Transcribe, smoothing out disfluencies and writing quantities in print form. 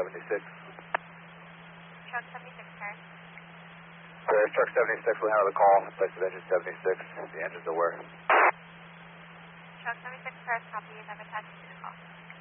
76. Truck 76, sir. Truck 76 will handle the call. Place of engine 76. The engine's aware. Truck 76, sir, copy. I'm attached to the call.